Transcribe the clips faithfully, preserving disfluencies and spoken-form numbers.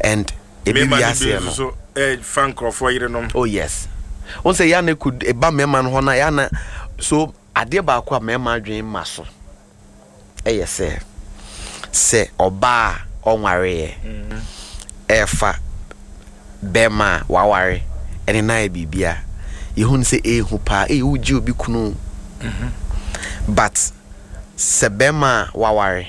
and e be ase no so eh fan crofo yire no. Oh yes. On say ya na could e ba mema no na ya na so ade ba kwa mema adwen maso. Eh yes say say oba onware mm efa bema waware ene na bibia yehun say e hu pa e uji obi kunu mhm but se bema waware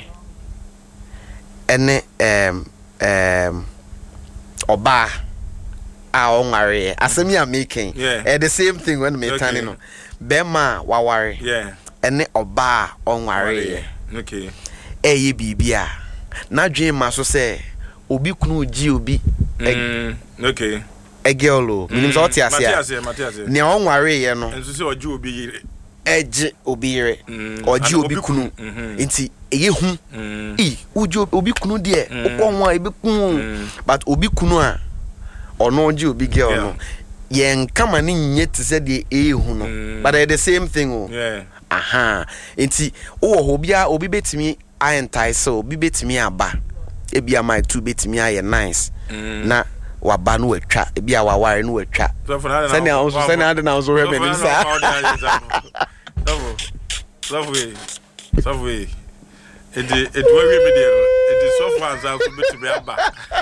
ene em em oba a onware asemi am making eh the same thing when me turning no bema waware yeah ene oba onware okay eh ye bibia na dwen maso say obi kunu ji obi mm okay a girl meaning so tia sia ne onware ye no enso se oji obi yire eje obi yire oji obi kunu nti eye hu e uji obi kunu de okwo ho ebe kun but obi kunu a ono oji obi girl no ye nkama ne nye te se de eye hu no but the same thing oh yeah aha nti wo ho bia obi betimi ayentai so obi betimi aba ebia my two betimi aye nice na waba no atwa ebia waware no atwa sani a onso sani ade na onso hwe me sa Bravo. Bravo. Bravo. Edi edi wa wi me de edi sofa za so betimi aba.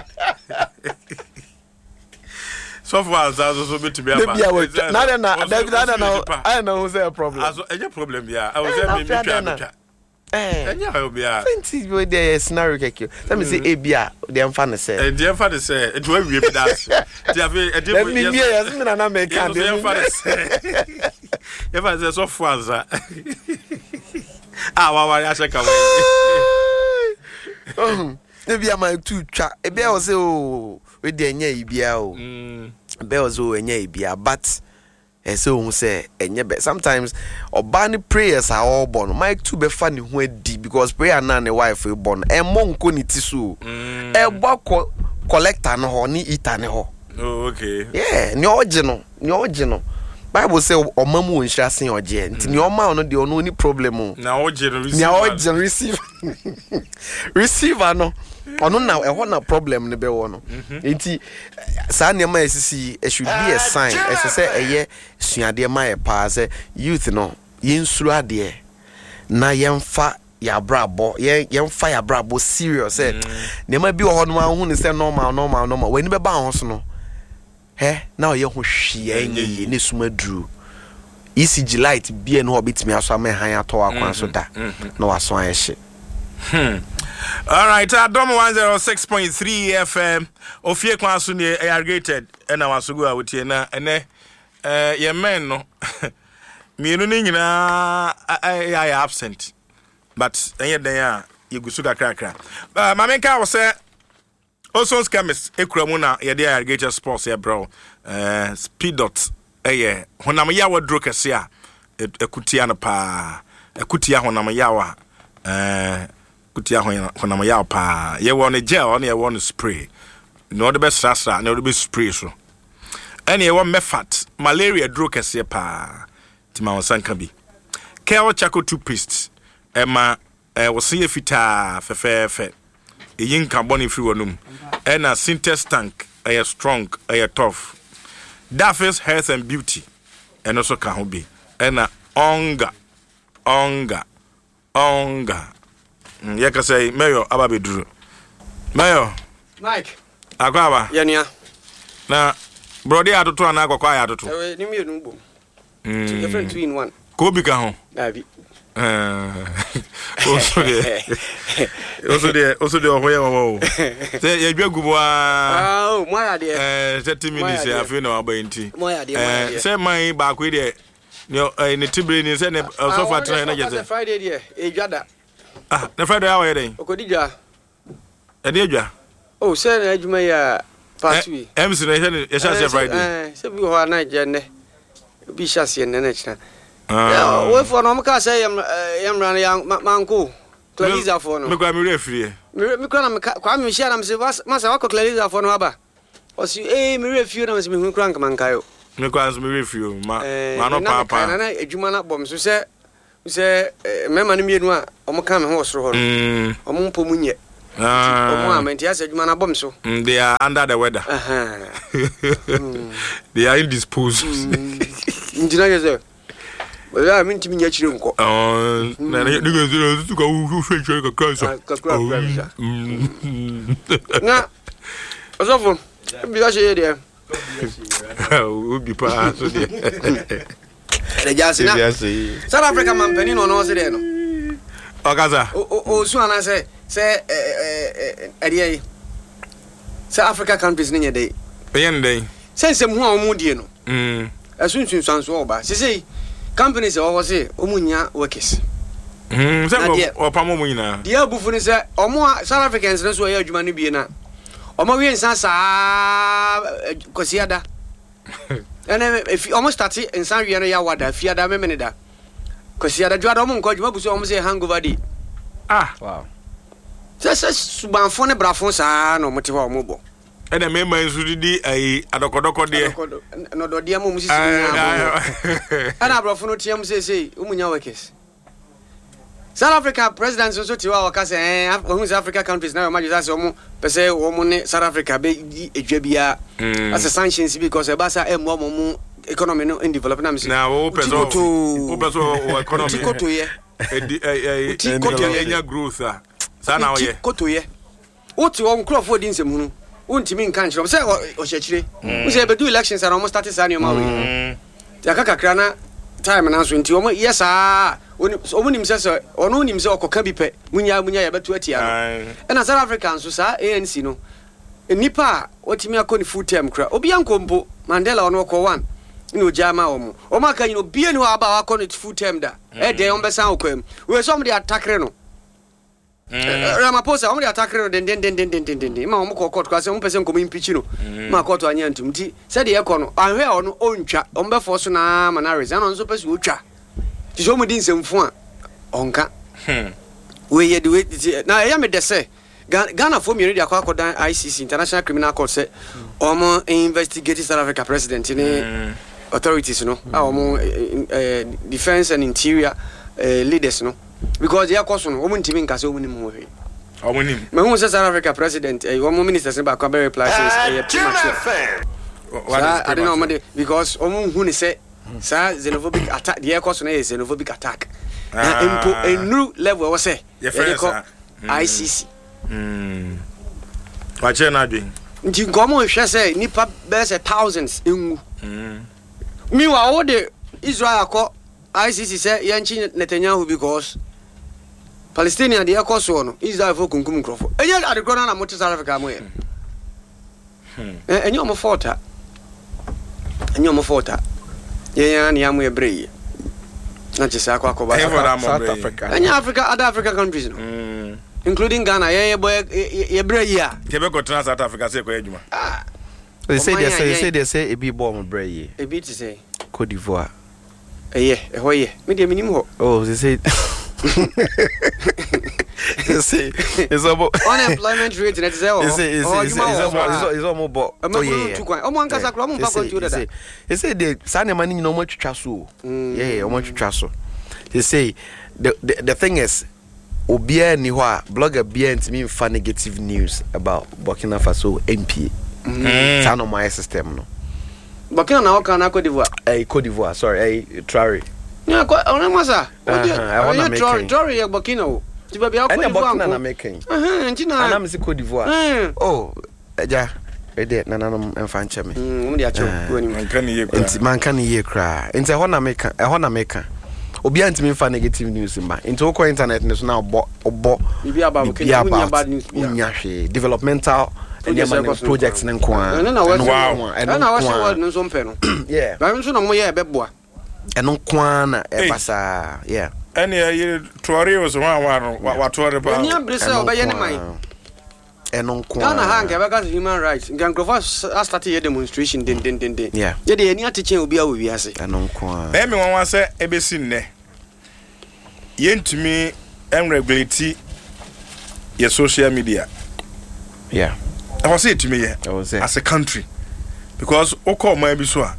Sofa za so betimi aba. Na na na David na na I know who's a problem. Aso enye problem ya. I was say me me twa me twa. Eh. Enye ayo bia. twenty we dey scenario keke. Let me say e bia dey am fa ne say. Eh dey am fa ne say. Edi wa wi me that. Ti ave edi let me hear yes me na na me kan dey am fa ne say. You fa say sofa za. Ah, wa wa ya sheka we. Oh, e bia my two twa. E bia o say o we dey enya e bia o. Mm. E bia o say o enya e bia but e say o say enya be sometimes obani prayers are all born. Mike two be fa ne ho adi because prayer na ne wife e born. E mo nko ni ti so. E bo collector no ho ni eater ne ho. Oh okay. Yeah, ni oje no, ni oje no. Bible say omamu onhira sen oje nti ni oma no de ono ni problem o na oje no receive ni oje receive receiver no ono na e ho na problem ne be wo no nti sa ne ma esisi it should be a sign as say eye suade ma e pa say youth no yensuru ade na yemfa ya brabo ye yemfa ya brabo serious eh ne ma bi wo ho no ma hu ne say normal normal normal we ni be ba ho so no eh now ye ho hwie enye ne sumadru E C G light bia no obitimi aso am han ato akwan so da na waso an hye hmm all right Adom one oh six point three F M ofie kwan so ne irrigated na waso go awotie na ene eh ye men no mienu ni nyina ay absent but enye den a ye gusu kakra kakra ma menka wo se Oson's chemist ekuramu na ye dey irrigated sports here bro eh speed dot eh honam ya wadro kese a ekutia na pa ekutia honam ya wa eh kutia honam ya pa ye won gel na ye won spray no the best sasa na the best spray so any ye won mefat malaria dro kese pa tima wonsanka bi Kel Chaco toothpaste ema eh wosie fita fefefe yin carbon free wonum ena Sintex tank a strong a tough Daffy's health and beauty and also can be ena onga onga onga ya ka say mayo ababeduru mayo Mike akwa yania na brody atoto ana akwa ya atoto eh ni mienu ngbo mm different two in one ko bi ka ho abi eh also de also de also de ohoye wo say ye dwagu bo ah oh mo ya de eh thirty minutes afi na aba nti mo ya de mo ya de say man ba ko de ne tibre ni say ne so far try na je Friday de e dwada ah na Friday awo ye den okodi dwa e de dwa oh say na adwuma ya part two em si na ye ye sha Friday eh say bi ho na je ne bi sha se ne na china ah we for no mka say yam yam ran ya manko Clariza for no me kwa me refrie me kwa na kwa me share na me say masa wa ko Clariza for no aba o si eh me refrie na me say me hu kran kaman kayo me kwa me refrie ma ma no papa na na adwuma na bom so say say me ma no mienu a o mka me ho soro ho no o mo mpo munye Omo amenti ase adwuma na bom so. They are under the weather. They are indisposed. Ndina yeze. Wala minti minya chire nko. Oh, na ne go zero to go hwe hwe ka kansa. Na Osofo, bi ga shey dey. Obi pa so dey. The jasi na. South Africa man penny no no se dey no. Okaza. O o so ana say say eh eh eh South Africa countries ni dey. Yen dey. Sense mu a omu die no. Mm. Asunsun sanso oba. Se say companies e wo say omunya workers. Mm, say opamo mu nyina. Dia bufu ni say omo South Africans no so ya adwuma no bie na. Omo wi nsan sa kosiada. Ene if omo start nsan wi no ya wada fiada memene da. Kosiada dwada omo nko adwuma buso omo say hangover day. Ah, wow. Sasa subanfo ne brafo sa na omo te ho omo bo. Ene me man su di ai adokodoko de. No do dia mo musisi nya. Ana brafo no tiam say say omunya workers. South Africa president so ti wa waka say eh South Africa countries na ma just say omo pese omo ne South Africa be edwa bia as sanctions because e ba sa em omo economy no in develop na me say. Na o pese o pese o economy. Tikoto ye. Eh eh tikoto ye nya growth ah. Sa na o ye. Tikoto ye. O ti o nkrofo di nsem hunu. Untimi nka nchiro say o hyechire we say be do elections and almost started sani ma we ya kaka krana time na so nti o yes ah omo nim say ono nim say okoka bi pe munya munya ya betu atia no na South Africa so sa A N C no nipa otimi akoni full term kra obi ankompo Mandela ono ko one ni ojama omo omo aka you know bie ni aba akoni full term da e de on be san okwam we so mo dey attack no Ramaphosa omo dey attack no den den den den den den ma omo ko court kwase omo pese nkomo impeach no ma court anya ntum ti se de ekọ no ahwe ono ontwa omo be force na manaris ana nso pese otwa ti so mo di nsemfu a onka we ye de we na ya me de se Ghana for me dey akwa akodan I C C International Criminal Court say omo investigate South Africa president ni authorities no a omo defense and interior leaders no because they are question no omo ntimi nka se omo nim ho he omo nim me hu South Africa president eh omo ministers ba kwa be reply says eh what I don't know omo because omo hu ni say sa xenophobic attack the question is xenophobic attack na impo a new level was say I C C mm wa che na dwen nti ngomo hwe say nipa be say thousands enwu mm mi wa wo de Israel akọ I C C say yanchi Netanyahu because Palestinian dey akọ so no Israel for kunkum krofo enye adekro na mo te South Africa mo ye eh enye omo forta enye omo forta ye ya na yamu ebreye na chisa akọ akọba South Africa enye Africa other African countries no mm. including Ghana ye ye boy ye breye a kebe ko trans South Africa say ko adwuma ah they say they say say they say e bi bo mo breye e bi ti say Cote d'Ivoire eh eh ho ye me de minim ho oh they say you see it's about unemployment rate net say oh you see it's it's it's almost but oh yeah omo ankasa kro omo pa control that they say they sane mani nyina omo twitwa so yeah omo twitwa so they say the the, the thing is obia ni ho a blogger bia ntimi mfa negative news about Burkina Faso M P sano my system no Burkina na waka na Cote d'Ivoire eh Cote d'Ivoire sorry eh Traoré yeah ko ona masa eh Traoré Traoré ya Burkina o ti ba bia Cote d'Ivoire na na making eh ntina ana msi Cote d'Ivoire oh eja ede na na no emfa nche me mm di acho ko ni man kan ye kra enti man kan ye kra enti ho na meka eh ho na meka obi antimi mfa negative news mba enti wo ko internet ne so na obo obo bibi aba Burkina unya bad news unya hwe developmental projects ne nko a na na wa na wa so no so mpe no yeah ba nso na mo ye beboa eno nko a na e basa yeah ene ye Traoré was one one wa Traoré pa nya brese obaye ne mai eno nko na hang ebe gas human rights ngankrofo start ye demonstration den den den den yeah ye de ani atechen obi a wo wiase eno nko a e me won wa se ebesi nne ye ntumi em regulate ye social media yeah I was say to me yeah as a country because o call my bi so a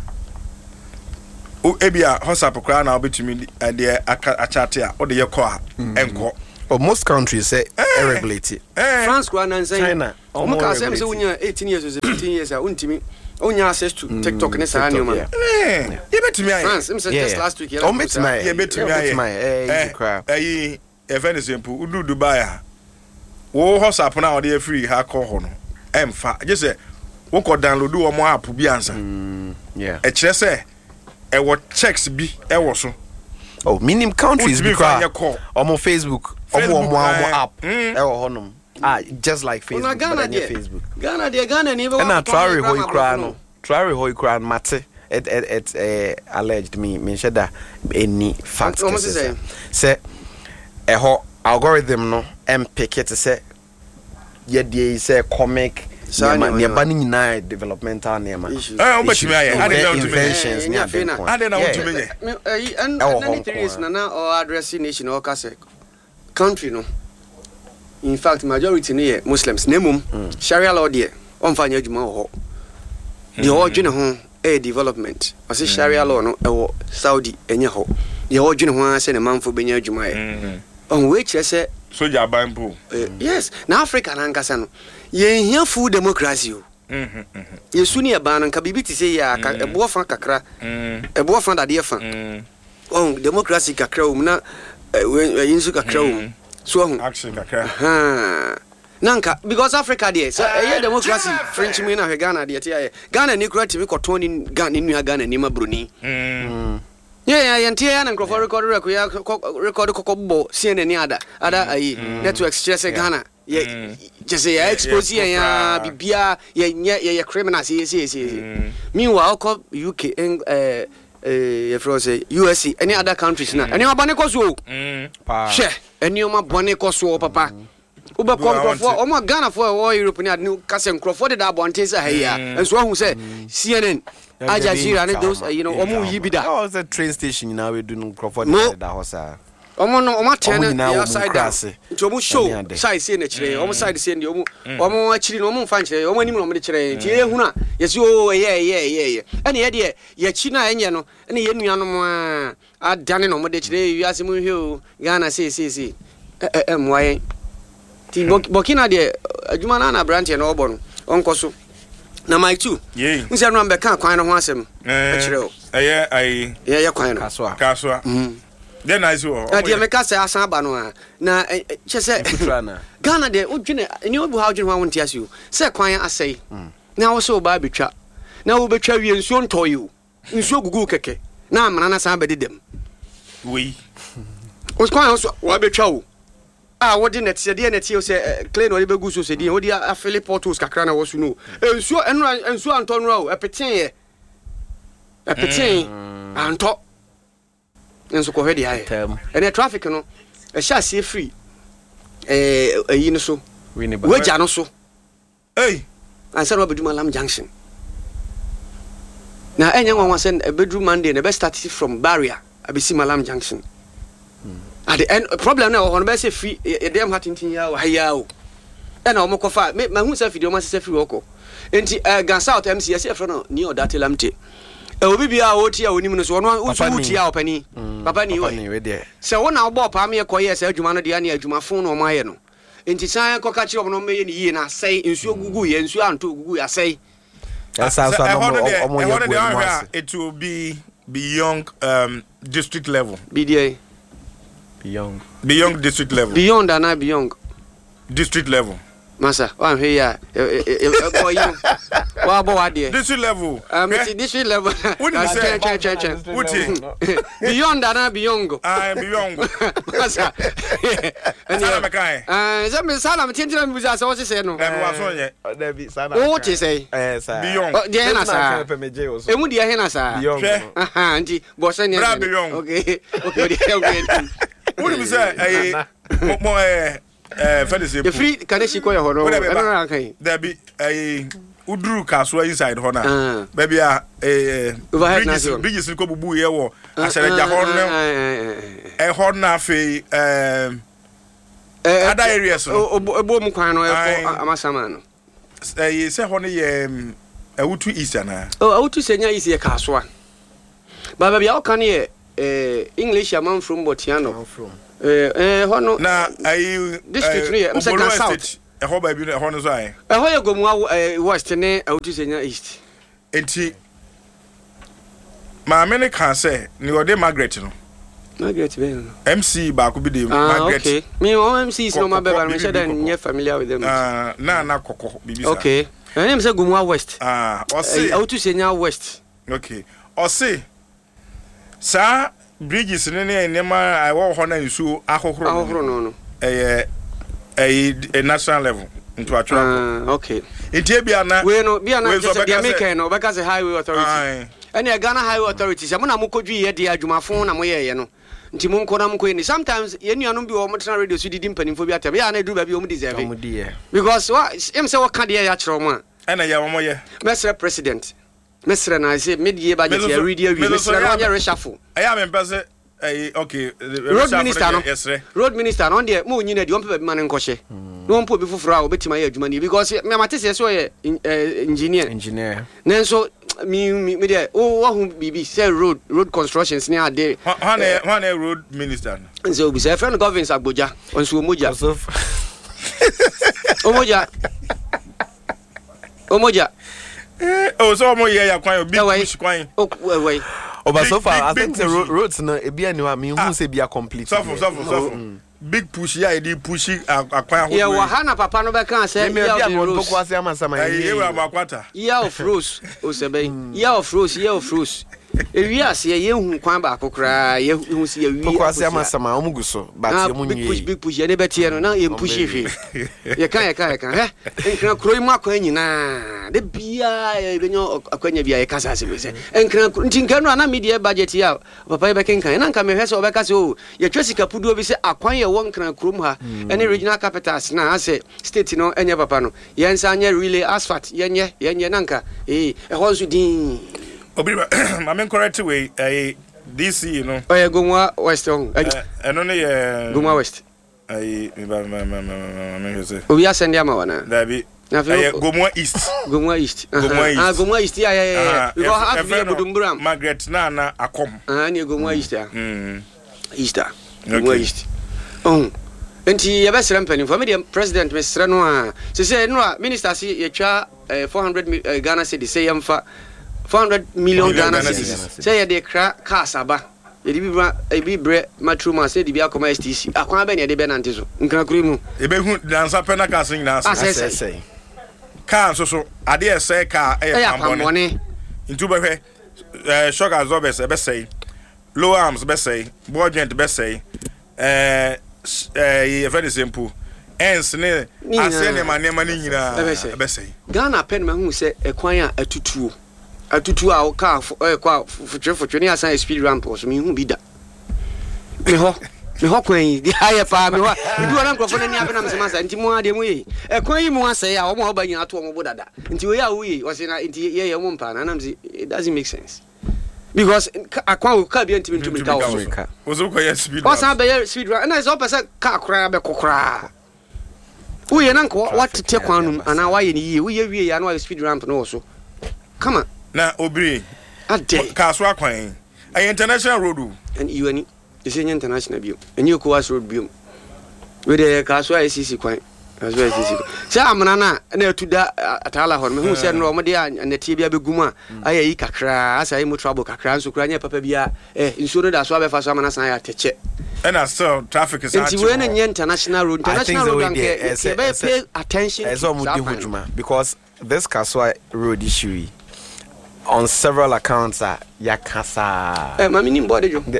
o ebia WhatsApp kra na obetumi de aka chat a o de ye call enko Oh, most countries say eh. regulate it. Eh. France kwa nan say China. Omo ka say say unya eighteen years or fifteen years a untimi unya access to mm, TikTok ne sa anyo man. Eh. Ye betimi aye. France, me say just last week. Oh, betimi aye. Ye betimi aye. Eh. Eh. E fene simple. Udu Dubai a. Wo WhatsApp na o dey free ha call ho no. Emfa. Just say wo ko download wo mo app bi ansa. Mm, yeah. E kire say e wo checks bi e wo so. Oh, minimum countries because on Facebook, on one app, eh, honum. Ah, just like Facebook, Ghana but Facebook. Ghana, dear Ghana, never. And I try to hoy crown, try to hoy crown mate. It it it alleged me me said that any facts. Say, say, a ho algorithm no M pick it to say, yeah, they say comic. Near banning nine developmental name. Oh, but you are inventions. I don't know what to mean. And there is Nana or addressing nation or Casse country. No, in fact, majority near Muslims. Nemum Sharia law, dear. On fine, you know, the original home a development. I say Sharia law, no, Saudi, and your home. The original one I sent a man for being your Jumai. On which I said, so you're bamboo. Yes, now Africa and Cassano. Ye here full democracy. Mhm. Ye suni aba nan ka bibiti say ya ka ebo fan kakra. Mhm. Ebo fan da de fan. Mhm. Oh, democracy kakra um na yinsu kakra um. So action kakra. Ha. Nanka because Africa there. So eh democracy French me na Ghana there tie. Ghana ni kura timi ko toni Ghana ni Ghana ni ma Bruni. Mhm. Yeah, yeah, yeah, yeah, and Crawford record record record kokobo C N N ni ada. Ada ai networks chese Ghana. Yeah, just say expose ya bibia ya ya criminals yes yes yes. Meanwhile ko U K and uh uh from say U S A any other countries na. Any abane ko so. Mm. She, any ma bone ko so papa. Uba kom for o ma Ghana for o Europe ni adu kase Crawford da bonte say hey ya. And so who say C N N Al Jazeera and those you know omo yibida. Oh, it's a train station now we doing Crawford da hosa. Omo no omo ten na outside that. Nti omo show side say na kire. Omo side say ndi omo omo akiri no omo mfa nkire. Omo anim no omo de kire. Nti e hu na yesi o ye ye ye ye. Ene ye de ye chi na enye no. Ene ye nuanom a adane no omo de kire. Wi ase mu hwe o. Ghana say say say. Eh eh moye. Ti Burkina de adwuma na na branch na obo no. Onko so. Na my two. Ye. Nse no ambeka kwan no ho asem. Eh kire o. Eh ai. Ye ye kwan no. Kaswa. Kaswa. Mhm. Then I saw. Na dia meka say asan ba no a na che say Ghana de odwene ni obu ha odwene ho wonte ase o say kwan asai na wo so ba betwa na wo betwa wie nsuo ntoyi o nsuo gugu keke na amana na san ba dedem we o kwan so wo betwa o ah wo de net se de net o say clean wo de begu so se de wo de afele portals kakra na wo so no nsuo enu nsuo anto no o epeten ye epeten anto nso ko hwede aye ene traffic no e sha se free eh ayi no so weja no so eh ansa no beduma lam junction na enya nwa sen e bedroom Monday na be start from barrier abisi malam junction at the end problem na ho no be say free e dem hatintin ya wa ya o e na o moko fa ma hu sa video ma se free oko enti gan south M C S e fro no ni o data lamte e obi bia o ti a onim no so no utu ti a opani papa ni we de se wo na obo pa me koye se adwuma no de ani adwuma fon no maye no enti san ko ka kire obo no meye ni yi na sei nsuo gugu ye nsuo anto gugu ya sei asa so no omo ye go it will be beyond um district level B D A beyond beyond district level beyond and beyond district level masa wa hwe ya e boy you wa bo wa de district level um district level what you say check check check beyond and beyond ah beyond masa ani me kai ah ze me sala me tintina me buza se wo se no na wa so ye na bi sana o ti say eh sa beyond de na sa e mu de he na sa aha nti bo se ne okay okay okay what you say eh mo eh eh fedese the free can she call your no no kan there be eh udru kaswa inside ho na baby a eh bridges ko bubu ye wo asere ja ho no eh ho na fe eh other areas no ebo mu kwan no e ko amasama no eh se ho no ye awutu east na oh awutu senya east ye kaswa ba baby a o kan ye eh English amam from Botiano eh eh hono na ayi district ni am say can south e ho ba bi no ho no so ai e ho ye Gomua west ne Awutu Senya east enti ma me ne kan say ni ode Margaret no Margaret be no M C ba ko bi de ah, Margaret okay me o M C is no ma be ba me sure that you familiar with them ah na na kokko bibi sa okay and him say Gomua west ah o say Awutu Senya west okay o say sa bridges ne ne nema I wo ho na nsu ahohoro ahohoro no no eh eh national level into a track ah okay etie bia na we no bia na just bia make no because highway authority and the Ghana highway authority say mo na mo kodwi ye de adwumafo na mo ye ye no nti mo nko na mo ko ni sometimes ye nuanom bi wo mo tena radio so didi mpanimfo bi atam ya na edu ba bi wo mo deserve because what em say what can dey ya kire mo a na ya mo ye mesre president mesre na say mid year budget ya ready awi mesre na nya reshuffle aya me mpase eh okay road minister no road minister no dey mo nyina de on pe ba man nko hye no mpo bi foforo a obetima ya adwuma ni because me matese so ye engineer engineer nenso mi mi dey o wa hu bibi say road road constructions ni ade han han road minister nso obi say friend governance Agboja onso omoja omoja omoja eh o so mo ye ya kwan obi push kwan o we Oba so far I think the roads no e bia ni wa me hu say bia complete so so so big push ya e di push akwan ho yeah wa hana papa no be kan say yeah no boku ase amasama ye we amakwata yeah of rose o sebe yeah of rose yeah of rose ewi ase ye hu kwan ba akokra ye hu se ye wi boku ase amasama o muguso but ye mu nyi big push big push ye ne betie no na ye push hwe ye kan ye kan ye kan he enkran kro mu akwan nyina de bia ye benyo akwanya bia ye kasa se be se enkran ntinka no na media budget ya papa ye be kenkan na nka me hwe se obeka se o ye twesika puduo bi se akwan ye won kran krom ha ene regional capitals na ase state no enye papa no ye nsa anye relay asphalt ye nye ye nye nanka eh e ho nso din obi ma men correct way eh D C you know oye Gomua west on eh no ne Gomua west eh me ba ma ma ma me say obi asende ama wana da bi eh Gomua east Gomua east Gomua east ah Gomua east ya ya ya because half via Budumburam Margaret na na akom ah ni Gomua east ya mm east Gomua east oh enti ye be sere mpani for me the president me sere no a se se no a minister si ye twa four hundred Ghana cedi say yemfa four hundred million Ghana cedis say ye de kra kasaba ye di bibra e bi bre matruma say di bi akoma S T C akwan ba ne de be nante so nkra kure mu e be hu dansa pena ka sin na say ka so so ade e say ka e pambone ntu be hwe eh shock absorbers e be say low arms be say budget be say eh eh very simple ens ne ase ne manema ne nyina be say Ghana pen ma hu say ekwan a atutuo atutu a ka eh kwa futwe futwe ni asan speed ramp so me hu bi da me ho me ho kwan di higher pa me ho bi wona nkrofo na ni abena me semasa nti mu ade mu yi e kwan yi mu asai a wo mo ba nyina to mo bodada nti we ya wo yi wo se na nti ye ye mo mpa na nam say it doesn't make sense because akwan ka bi ntimi ntumi ka wo wo so ko ye speed ramp o san be ye speed ramp na so pesa ka kra be kokra wo ye na nko what te kwan num ana wa ye ni yi wo ye wie ya na wa speed ramp no so come on na obiri ade kaso akwan ay international road and you any is international bio and you ko road bio we dey kaso I C C kwan kaso I C C say amana na na atuda atala hon me hu say no mo dey anatie bia begum a ayi kakra asa mo trouble kakra nso kura nya papa bia eh insuro da so abefa so amana san ya teche and as so traffic is actually when any international road international road and pay attention as o mo di hujuma because this kaso road issue on several accounts are yakasa eh mami ni mbode jo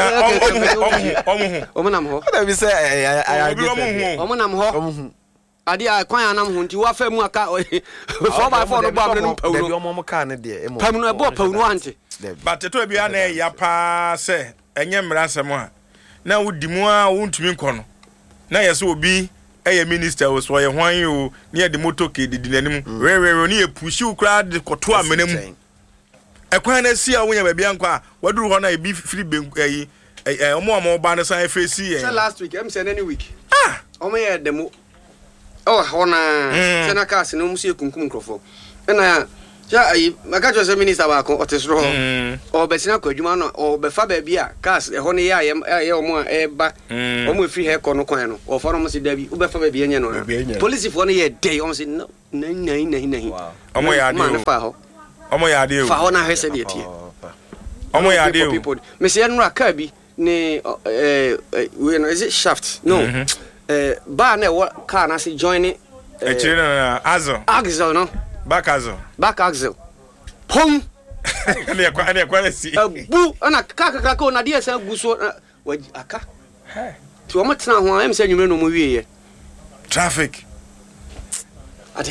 omo nam ho that we say I I omo nam ho ade a kwan anam ho nti wa fa mu aka four by four no ba me no pawno omo mo ka ne de pawno e bo pawno ante but to bia na ya pa se enye mransem a na wodi mu a wontumi nko no na yese obi eye minister wo so ye hwan yo ne ye de motoke de dinanim we we ne ye pushi ukra de koto amenam ekwan na si a wonya ba bia nkwa waduru ho na e bi free benyi eh omo omo ba na san face ye last week am say any week ah omo ye demo oh hona se na ka se no musu ekunkum nkrofo na Ja ayi maka jo se minister ba ko otesro o be sina ko adwuma no o be fa ba bia cars e ho ne ya ye o mo e ba o mo free he ko no kwan no o fo no mo se da bi o be fa ba bia nye no police fo no ye dey o mo se no na na na na o mo ya dey o fa ho o mo ya dey fa ho na hwese de tie o mo ya dey me se no aka bi ne eh we no is it shaft no eh ba na e car na se join e chire na azo axle no back axle back axle pom ne kwa ne kwa si bu ana kaka kaka na dia sa guso aka ti o matena ho am say nwumre no mo wie ye traffic ade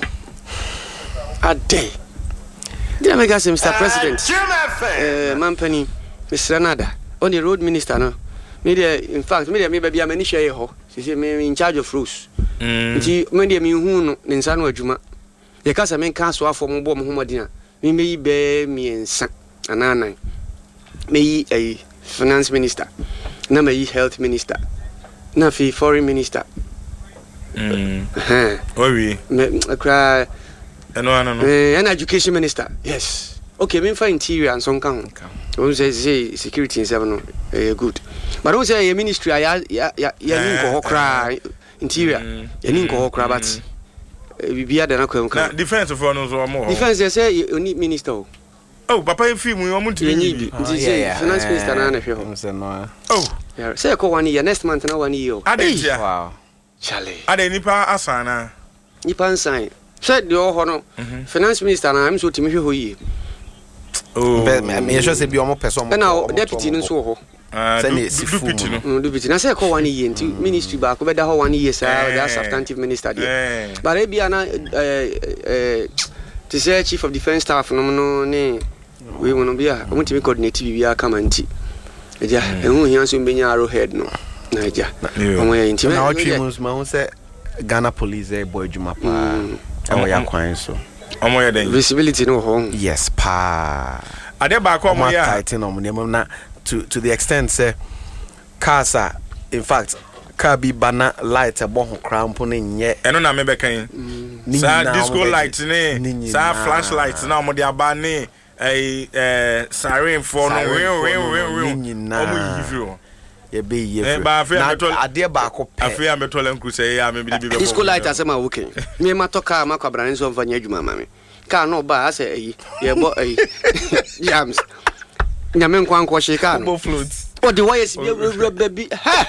ade dia mega say Mister President eh mampani Mister Nada on the road minister no me there in fact me there me bia mani share ho say me in charge of roads nti me there me hu no ne nsa no adwuma ye ka say me kan so afọ mo bo mo homodina me me yi be me ensa ananan me yi a finance minister na me yi health minister na fi foreign minister mm eh owi me akra eno ano no eh an education minister yes okay me fa interior and some kan o say say security in seven no eh good but o say ministry ya ya ya ni ko hokra interior ya ni ko hokra but bibia da na kwam kan defense for no so mo defense say you need minister o oh papa en film you want to be finance minister na na hwe ho say no oh yeah say ko one year next month na one year wow chale ade nipa asana nipa nsan say de o ho no finance minister na am so timi hwe ho yi oh me sure say bi o mo person mo na deputy no so ho say ne deputy no deputy na say ko one year nti ministry ba ko be da ho one year say that substantive minister there but e bia na eh eh to say chief of defense staff no no ne we wono bia o mutimi coordinate bibia kama nti eja ehun hian so mbenya arrowhead no na eja omo ya nti na o trimus ma ho say Ghana police e boy juma pa e wo ya kwan so omo ya den visibility no ho yes pa ade ba ko omo ya tighten omo ne na to to the extent say casa in fact car bi bana light e bo ho cramp ne nye eno na me be kan sa disco light ne sa flashlight na omo de aba ne eh eh siren for no we we we omo yifiro ye be ye na ade ba ko pe afia metole nku say ya me bi bi be disco light asema okay me ma to car ma kwabra nso mfanya adwuma ma me car no ba ase eyi ye bo eyi jams nyame nkwa nkwa shika no o de wires bi bi ha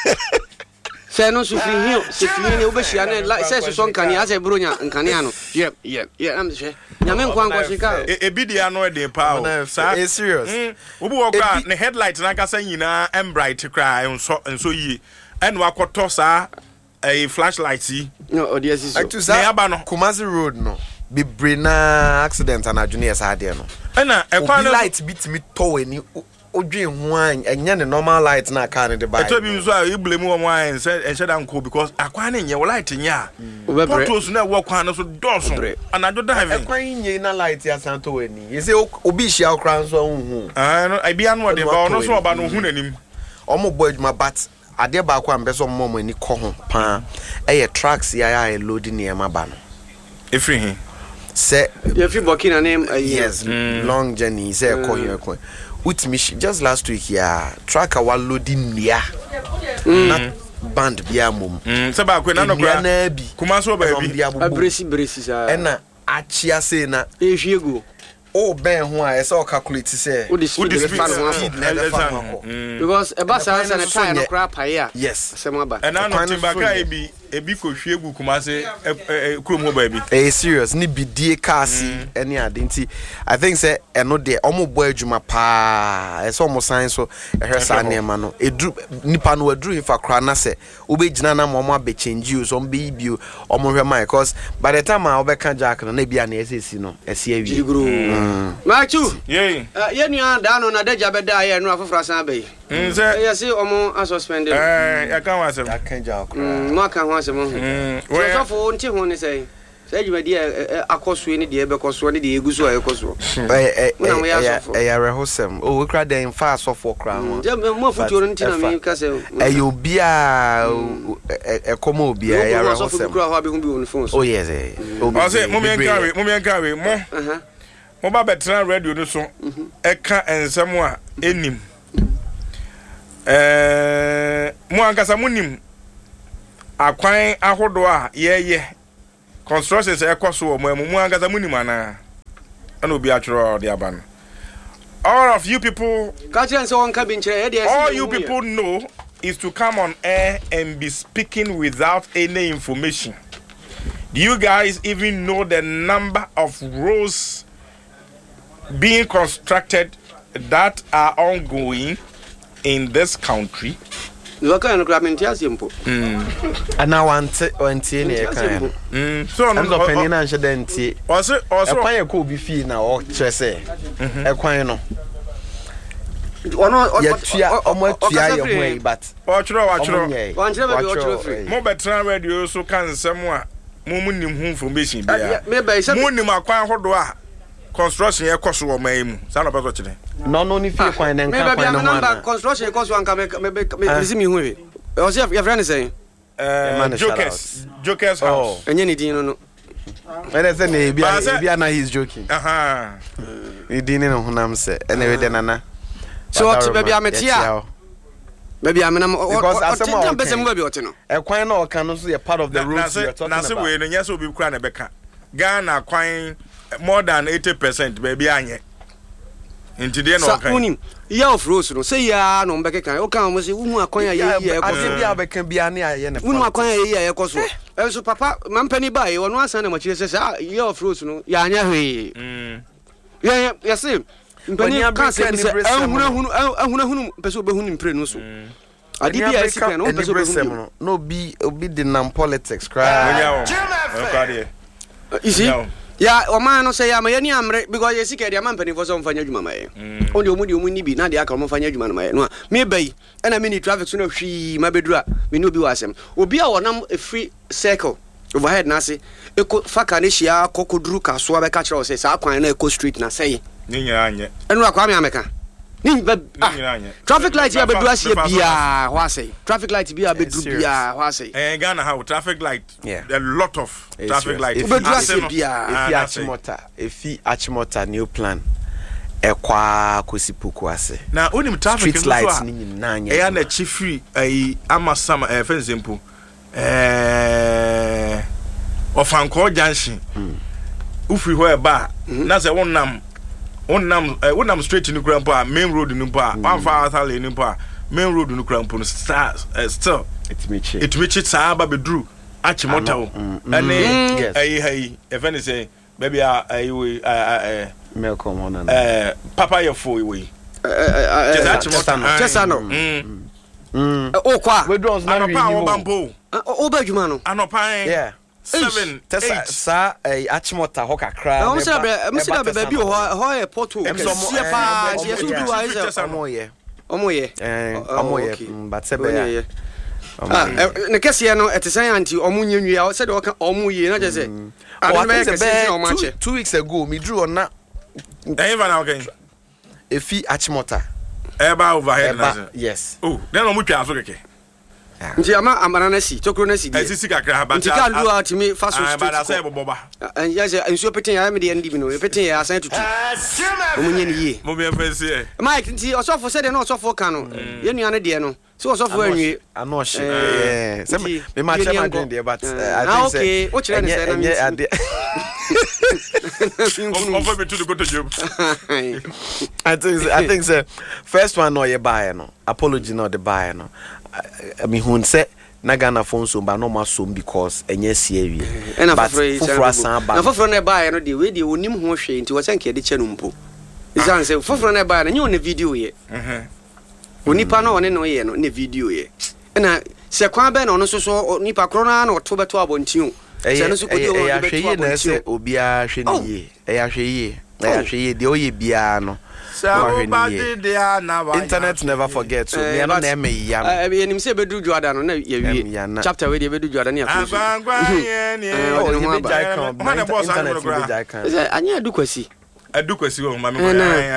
say no so free here se free ne obehia na say so so nkane ase bronya nkane ano ye ye ye am se nyame nkwa nkwa shika e bi dia no e dey pa o sa e serious obi wo kwa ne headlight na ka say nyina em bright cry enso enso yi en wakoto sa e flashlight yi no o dey so ne aba no Kumasi road no be brina accident and junior sa de no na e kwa light bit me to ani odwe ho an enya ne normal light na car ne de buy eto bi nso a e blame wo wan say e sheda nko because akwa ne nye wo light nya photos na wo kwa no so doso anajo diving e kwa nye na light ya santo ani ye say obi hia okra nso hu ah no e bia no de ba no so oba no hu nanim omo boy adwuma but ade ba kwa mbeso mommo ani ko ho pa e ye trucks ya ya loading e ma ba no e free hin say you free Burkina name yes long journey say ko here ko with me just last week ya tracker wa loading nia not band bia mum se ba ko na no kwa kuma so ba bi abresi bresi sa e na achia say na e hwiego o ben ho a e say o calculate say o the speed because e ba sa sa na tire no cra pa ya yes se mo ba e na no timbaka e bi e bi ko hwiegu kuma se krom ho ba bi e serious ni bidie car si any adenti I think say e no de omo boy adwuma pa e so omo sign so e hwe sa na ma no edu nipa no aduru ifa kra na se obegina na mo mo abe change you so mbe bio omo hwe mai cause by the time I obeka jack na bia na esesi no esi awi Machu ye ye nua da no na daja beda ye no afofra san be nze ye se omo suspend eh ya kan wa sem ya kan jack ma kan ho asem ho so so fo nti ho ni sei say you dey akoso ni dey be koso ni dey eguso akoso eh eh eh ya rehosem o we kra den fa asofo kra ho je mo futu no ntina me ka say eh yo bia e komo obia ya rehosem oh yes eh o say mo me nkawe mo me nkawe mo mo ba betra radio no so e ka ensem a enim eh mo ankasa mo nim akwan ahodo a ye ye construction say ekoso mo mu angaza munim ana ana obi atworo de aba no all of you people all you people know is to come on air and be speaking without any information. Do you guys even know the number of roads being constructed that are ongoing in this country? Look at the government simple. And now one one ten year kind. Mm. So I'm not penny and shadenti. Also, also, a quite could be fee now or chese. A quite no. Yet, you are almost your way, but watch row, watch row. One free. More better radio so can somewhere. Mumu information. Maybe some money my quite hot construction ya koso wo maim sa no peso chire no no ni fie kwan den kan kwan no na construction koso anka me me me mi hu we o se ya friend say eh jokers jokers house enye ni din no no ene se na bia bia na he's joking aha ni din no hunam se ene we de nana so what baby ametia baby amena because asem be se mo baby ote no e kwan na o kan no so ye part of the roads you're talking about na se we no nya so obi kura na beka Ghana kwan more than eighty percent baby anye into the no kan ya of rose no say ya no mbeke kan o kan mo say unu akwan ya ye ye ko so bia beka bia na ye ne unu akwan ya ye ye ko so e so papa mampani ba ye wono asan na mo chire say ya of rose no ya anya hwe mm ya ya say mpani kan say ehuna hunu ehuna hunu pese obehunu mpre no so adi bia esi kan no pese obehunu no bi obi de nam politics cry you see ya o man no say ya ma yani amre because you see ke dia man pani for so mfanya adwuma mae on de omu de omu ni bi na de aka mo mfanya adwuma no mae no me bai na me ni traffic so na hwi ma bedura me ni obi wasem obi a wonam a free circle overhead na say eko faka ne hia kokoduru kaso be ka kire o say sa kwan na eko street na say ni nyira anye enu akwa me ameka ni traffic light ya bedura se bia wa say traffic light bia beduru bia wa say eh Ghana how traffic light a lot of traffic light bedura se bia if achimota if achimota new plan ekwa kosipuku ase na onim traffic street lights ni nyina anya eh na chifri eh amasama eh for example eh Ofanko junction ufri ho e ba na se wonnam wonnam wonnam straight in grandpa main road in pa one far alley in pa main road in grandpa still it me che it me che sa ba bedru achimota wo ene eh hey if any say baby eh we eh me come on na eh papa ye fo we eh achimota chesa no mm o kwa we do na ri ni bambo o ba djuma no anopa yeah seven tesa sa eh achimota ho kakra na mse na mse na baby ho ho e porto se pa je so do wa is omoye omoye eh omoye but se be ya ah ne kese no etesen anti omunye nwia se de oka omoye na je se ah me kese no ma che two weeks ago me drew on na eh even okay efi achimota e ba overhead na yes oh then no mutwa aso keke nti ama amana na si tokro na si di esisi kakra ba nti ka lu atimi fa so street ba da say boboba ya se enso peten ya me de ndi bi no peten ya asan tutu omunye ni ye mo be fancy e Mike nti osofo se de na osofo ka no ye nua ne de no so osofo anwie anohye eh se me ma che ma de but I think okay o kire ne se na me ade on va to the go to job I think I think the first one no ye buy no apology no the buy no I mean who say na Ghana phone so ba no ma so because enye sie wie but foforo san ba na foforo na buy no de we de onim ho hwe nti wo senke de che no mpo izan say foforo na buy na nye on video ye mhm onipa no one no ye no ne video ye na se kwa be na ono so so nipa kro na na oto beto abontin se no so kodi o beto abontin na se obi a hwe ne ye e ya hwe ye e ya hwe ye de o ye bia no internet never forgets. So me no na me yam. Eh be nim say bedu juada no na ye wie. Chapter we dey bedu juada na yakusu. Oh, you be jai kan. Internet be jai kan. Say anya adu kwasi. Adu kwasi wo ma me me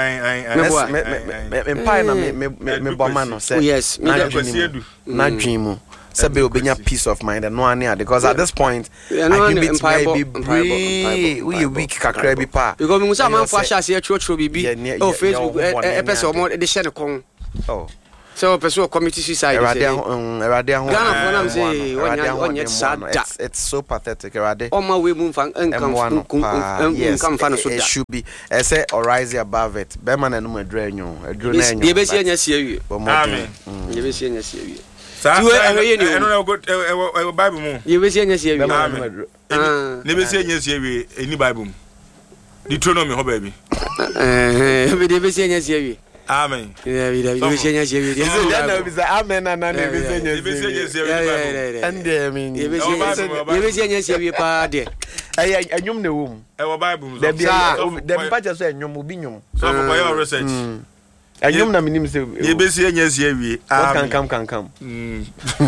me pai na me me me boma no say. Yes, me na kwasi edu. Na dream mu. Sabe obenya peace of mind and no ania because at this point I give it maybe brave we weak kakra bi pa because me musa man fo ahia se church bibi oh Facebook e person mo de share kon oh so person committee suicide say erade ho Ghana for nam say wonya wonya sada it's so pathetic erade o ma we mu fan enkam enkam fan so da it should be I say rise above it be man na no adru anyo adru na anyo ye be si anya si awie amen ye be si anya si awie you I don't know good Bible mu ye be si anya si awie amen ne be si anya si awie eni Bible Deuteronomy ho ba bi eh be de be si anya si awie amen yeah we de be si anya si awie so that no be say amen na na be si anya si awie and I mean ye be si ye be si anya si awie pa de eh anyum na wo mu e wo Bible so dem pa so anyum obi nyum so for your research anyum na minim say ye be si anya si awie kan kam kan kam mm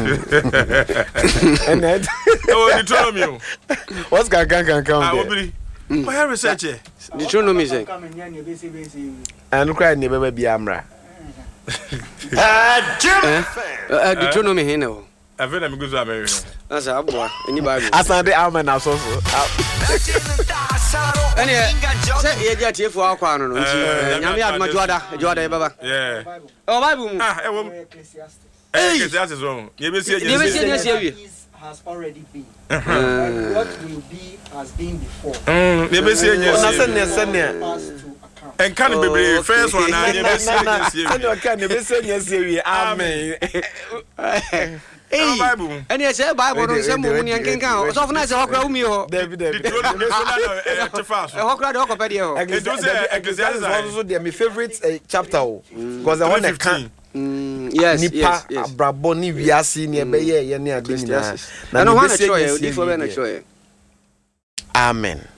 and that oh Deuteronomy what's kan kan kan kam ah obiri for your research Deuteronomy say and cry ne baba bi amra ah Deuteronomy he no ave na me go so America asa aboa eni Bible asa de amen aso so ene say ye dia tiefo akwa no no nti nyame adoma juada juada e baba yeah oh Bible mu ah e wo Ecclesiastes wrong ye be si ye be si anya si awie has already been and what will be has been before mm ye be si anya si na sene sene en kan bebre first one na ye be si anya si sene kan ye be si anya si awie amen eh Bible ene say Bible no say mo ni enkenkan so funa say hokra umi ho David David e te fast e hokra de hokopɛ de ho Ecclesiastes also my favorite chapter because I want to can yes nipa yes abrabo ni wiase ni ebe ye ye ni ade ni na na no wana choye odi fo be na choye amen.